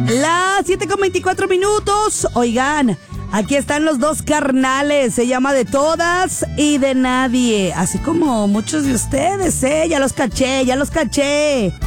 Las 7:24. Oigan, aquí están los dos carnales. Se llama De Todas y de Nadie. Así como muchos de ustedes, ya los caché.